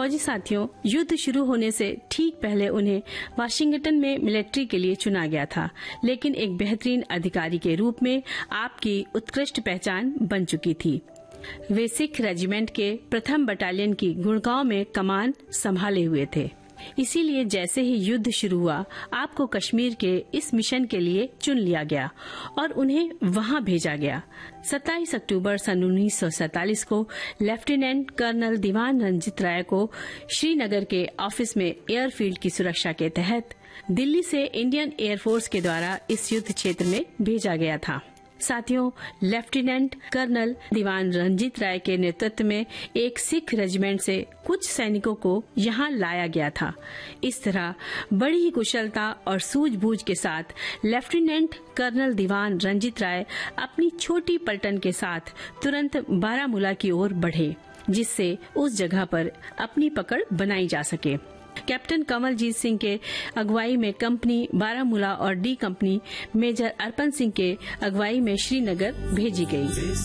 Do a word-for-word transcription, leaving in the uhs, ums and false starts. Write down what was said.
फौजी साथियों, युद्ध शुरू होने से ठीक पहले उन्हें वाशिंगटन में मिलिट्री के लिए चुना गया था, लेकिन एक बेहतरीन अधिकारी के रूप में आपकी उत्कृष्ट पहचान बन चुकी थी। वे सिख रेजिमेंट के प्रथम बटालियन की गुड़गांव में कमान संभाले हुए थे। इसीलिए जैसे ही युद्ध शुरू हुआ, आपको कश्मीर के इस मिशन के लिए चुन लिया गया और उन्हें वहां भेजा गया। सत्ताईस अक्टूबर सन उन्नीस सौ सैतालीस को लेफ्टिनेंट कर्नल दीवान रंजीत राय को श्रीनगर के ऑफिस में एयरफील्ड की सुरक्षा के तहत दिल्ली से इंडियन एयरफोर्स के द्वारा इस युद्ध क्षेत्र में भेजा गया था। साथियों, लेफ्टिनेंट कर्नल दीवान रंजीत राय के नेतृत्व में एक सिख रेजिमेंट से कुछ सैनिकों को यहां लाया गया था। इस तरह बड़ी ही कुशलता और सूझबूझ के साथ लेफ्टिनेंट कर्नल दीवान रंजीत राय अपनी छोटी पलटन के साथ तुरंत बारामूला की ओर बढ़े, जिससे उस जगह पर अपनी पकड़ बनाई जा सके। कैप्टन कमलजीत सिंह के अगुवाई में कंपनी बारामूला और डी कंपनी मेजर अर्पण सिंह के अगुवाई में श्रीनगर भेजी गई।